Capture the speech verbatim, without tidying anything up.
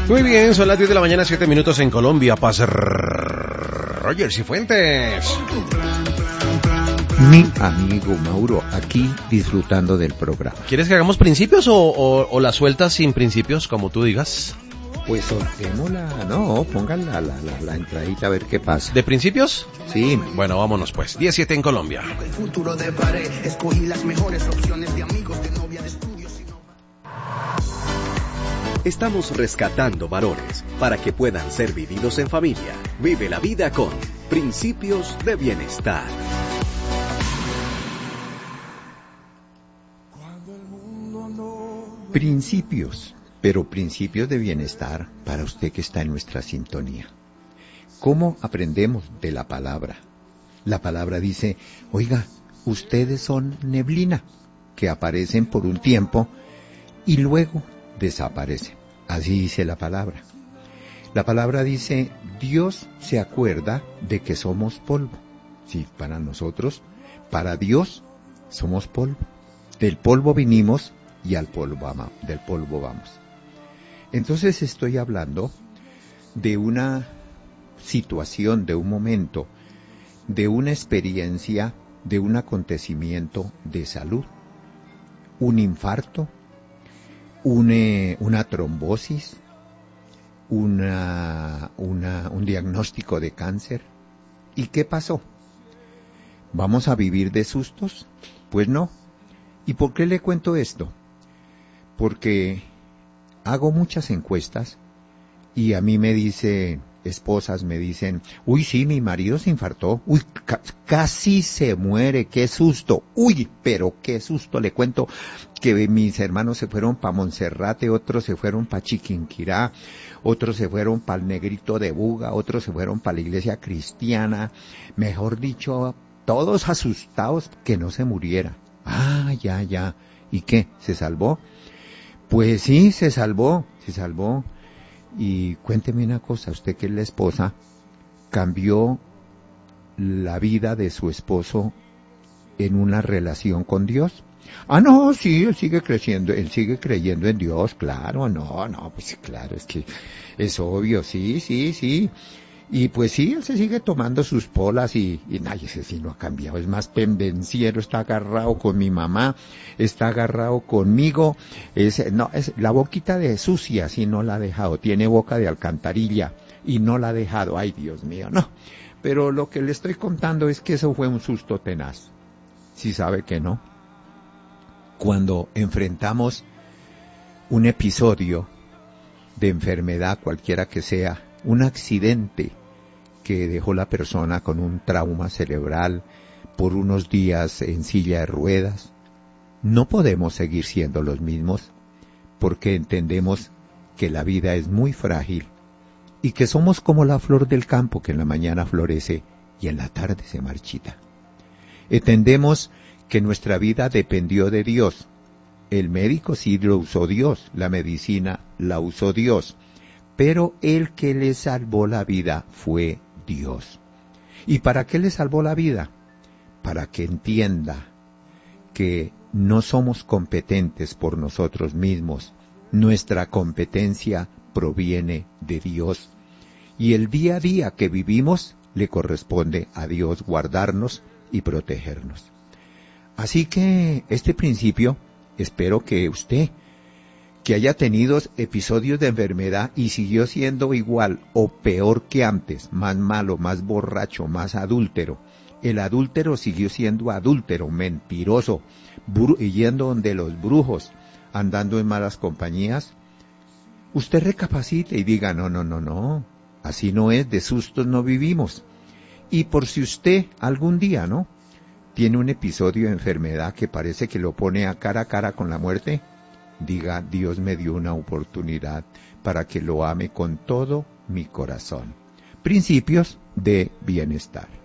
Muy bien, son las diez de la mañana, siete minutos en Colombia. Paz Rogers y Fuentes. Mi amigo Mauro, aquí disfrutando del programa. ¿Quieres que hagamos principios o, o, o la sueltas sin principios, como tú digas? Pues soltémosla, no, pongan la, la, la, la entradita a ver qué pasa. ¿De principios? Sí. Bueno, vámonos pues. diez siete en Colombia. El futuro de pared, escogí las mejores opciones de amigos, de novia, de estudios. Y no... Estamos rescatando valores para que puedan ser vividos en familia. Vive la vida con Principios de Bienestar. Principios, pero principios de bienestar para usted que está en nuestra sintonía. ¿Cómo aprendemos de la palabra? La palabra dice, oiga, ustedes son neblina, que aparecen por un tiempo y luego desaparecen. Así dice la palabra. La palabra dice, Dios se acuerda de que somos polvo. Sí, para nosotros, para Dios, somos polvo. Del polvo vinimos y al polvo vamos, del polvo vamos. Entonces estoy hablando de una situación, de un momento, de una experiencia, de un acontecimiento de salud. Un infarto, un, eh, una trombosis, una, una, un diagnóstico de cáncer. ¿Y qué pasó? ¿Vamos a vivir de sustos? Pues no. ¿Y por qué le cuento esto? Porque hago muchas encuestas y a mí me dicen, esposas me dicen, uy, sí, mi marido se infartó, uy, ca- casi se muere, qué susto, uy, pero qué susto, le cuento que mis hermanos se fueron para Monserrate, otros se fueron para Chiquinquirá, otros se fueron para el Negrito de Buga, otros se fueron para la iglesia cristiana, mejor dicho, todos asustados que no se muriera. Ah, ya, ya, ¿y qué? ¿Se salvó? Pues sí, se salvó, se salvó. Y cuénteme una cosa, usted que es la esposa, ¿cambió la vida de su esposo en una relación con Dios? Ah, no, sí, él sigue creciendo, él sigue creyendo en Dios, claro, no, no, pues claro, es que es obvio, sí, sí, sí. Y pues sí, él se sigue tomando sus polas y, y nadie, ese sí no ha cambiado, es más pendenciero, está agarrado con mi mamá, está agarrado conmigo, es, no, es la boquita de sucia, sí no la ha dejado, tiene boca de alcantarilla y no la ha dejado, ay Dios mío, no. Pero lo que le estoy contando es que eso fue un susto tenaz, si sabe que no. Cuando enfrentamos un episodio de enfermedad, cualquiera que sea, un accidente que dejó la persona con un trauma cerebral por unos días en silla de ruedas, no podemos seguir siendo los mismos porque entendemos que la vida es muy frágil y que somos como la flor del campo que en la mañana florece y en la tarde se marchita. Entendemos que nuestra vida dependió de Dios. El médico sí lo usó Dios, la medicina la usó Dios, pero el que le salvó la vida fue Dios. ¿Y para qué le salvó la vida? Para que entienda que no somos competentes por nosotros mismos. Nuestra competencia proviene de Dios. Y el día a día que vivimos le corresponde a Dios guardarnos y protegernos. Así que este principio, espero que usted, que haya tenido episodios de enfermedad y siguió siendo igual o peor que antes, más malo, más borracho, más adúltero. El adúltero siguió siendo adúltero, mentiroso, bru- yendo donde los brujos, andando en malas compañías. Usted recapacite y diga, no, no, no, no, así no es, de sustos no vivimos. Y por si usted algún día, ¿no?, tiene un episodio de enfermedad que parece que lo pone a cara a cara con la muerte, diga, Dios me dio una oportunidad para que lo ame con todo mi corazón. Principios de bienestar.